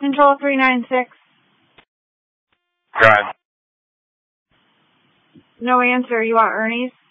Control 396. Go ahead. No answer. You want Ernie's?